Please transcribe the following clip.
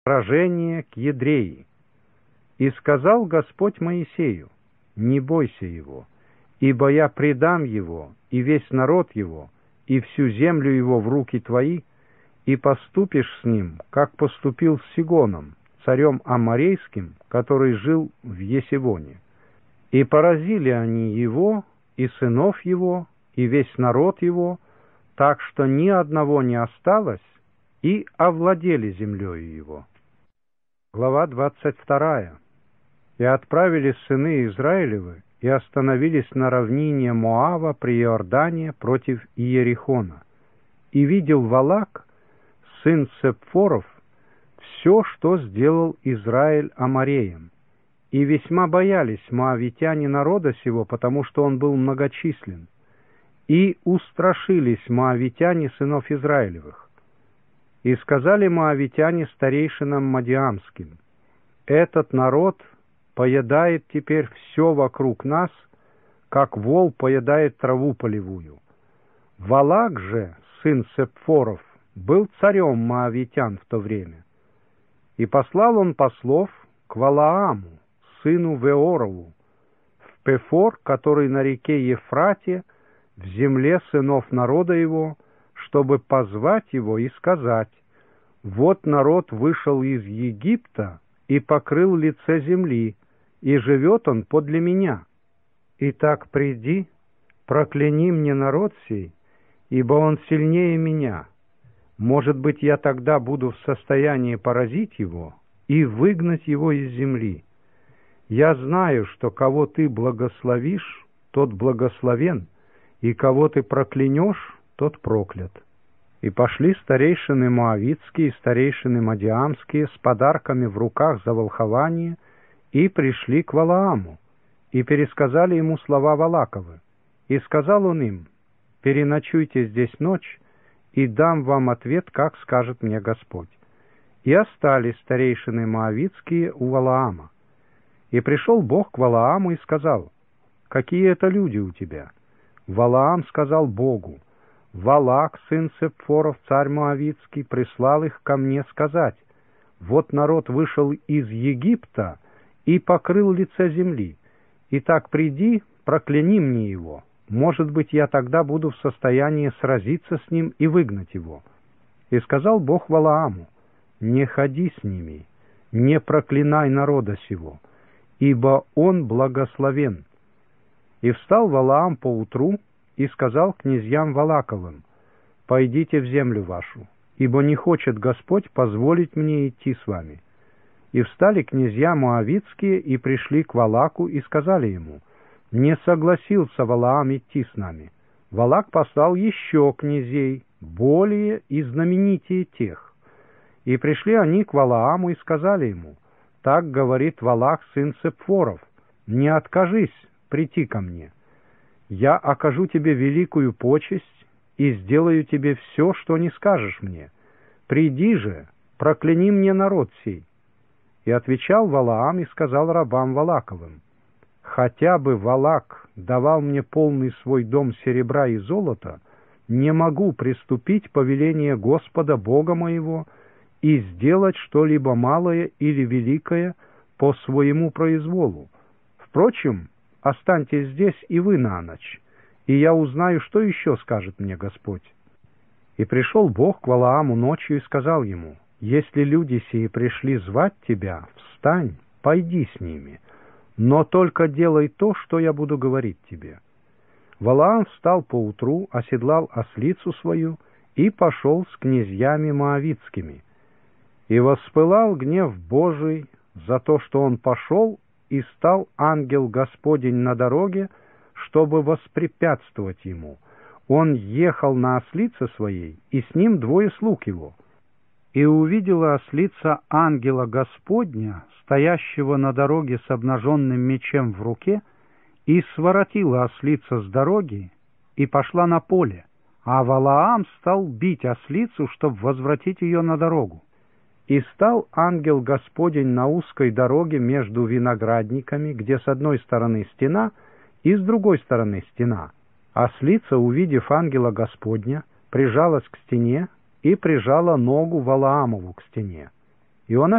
Сражение к Едреи. И сказал Господь Моисею: не бойся его, ибо я предам его, и весь народ его, и всю землю его в руки твои, и поступишь с ним, как поступил с Сигоном, царем Аморейским, который жил в Есевоне. И поразили они его, и сынов его, и весь народ его, так что ни одного не осталось, и овладели землею его. Глава 22. И отправились сыны Израилевы, и остановились на равнине Моава при Иордане против Иерихона. И видел Валак, сын Цепфоров, все, что сделал Израиль Амореям. И весьма боялись моавитяне народа сего, потому что он был многочислен. И устрашились моавитяне сынов Израилевых. И сказали моавитяне старейшинам мадиамским: этот народ поедает теперь все вокруг нас, как вол поедает траву полевую. Валак же, сын Цепфоров, был царем моавитян в то время. И послал он послов к Валааму, сыну Веорову, в Пефор, который на реке Ефрате, в земле сынов народа его, чтобы позвать его и сказать: вот народ вышел из Египта и покрыл лице земли, и живет он подле меня. Итак, приди, прокляни мне народ сей, ибо он сильнее меня. Может быть, я тогда буду в состоянии поразить его и выгнать его из земли. Я знаю, что кого ты благословишь, тот благословен, и кого ты проклянешь, тот проклят. И пошли старейшины моавитские и старейшины мадиамские с подарками в руках за волхование, и пришли к Валааму, и пересказали ему слова Валаковы. И сказал он им: переночуйте здесь ночь, и дам вам ответ, как скажет мне Господь. И остались старейшины моавитские у Валаама. И пришел Бог к Валааму и сказал: какие это люди у тебя? Валаам сказал Богу: Валак, сын Цепфоров, царь Моавитский, прислал их ко мне сказать: вот народ вышел из Египта и покрыл лице земли. Итак, приди, прокляни мне его. Может быть, я тогда буду в состоянии сразиться с ним и выгнать его. И сказал Бог Валааму: не ходи с ними, не проклинай народа сего, ибо он благословен. И встал Валаам поутру и сказал князьям Валаковым: пойдите в землю вашу, ибо не хочет Господь позволить мне идти с вами. И встали князья моавитские и пришли к Валаку и сказали ему: не согласился Валаам идти с нами. Валак послал еще князей, более и знаменитее тех. И пришли они к Валааму и сказали ему: так говорит Валак, сын Цепфоров, не откажись прийти ко мне. Я окажу тебе великую почесть и сделаю тебе все, что не скажешь мне. Приди же, прокляни мне народ сей. И отвечал Валаам и сказал рабам Валаковым: хотя бы Валак давал мне полный свой дом серебра и золота, не могу приступить повеление Господа Бога моего и сделать что-либо малое или великое по своему произволу. Впрочем, останьтесь здесь и вы на ночь, и я узнаю, что еще скажет мне Господь. И пришел Бог к Валааму ночью и сказал ему: если люди сии пришли звать тебя, встань, пойди с ними, но только делай то, что я буду говорить тебе. Валаам встал поутру, оседлал ослицу свою и пошел с князьями моавитскими. И воспылал гнев Божий за то, что он пошел, и стал ангел Господень на дороге, чтобы воспрепятствовать ему. Он ехал на ослице своей, и с ним двое слуг его. И увидела ослица ангела Господня, стоящего на дороге с обнаженным мечом в руке, и своротила ослица с дороги, и пошла на поле, а Валаам стал бить ослицу, чтобы возвратить ее на дорогу. И стал ангел Господень на узкой дороге между виноградниками, где с одной стороны стена и с другой стороны стена. Ослица, увидев ангела Господня, прижалась к стене и прижала ногу Валаамову к стене. И он